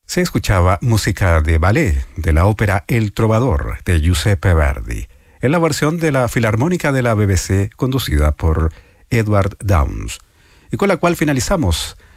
Se escuchaba música de ballet de la ópera El Trovador de Giuseppe Verdi, en la versión de la Filarmónica de la BBC conducida por Edward Downes, y con la cual finalizamos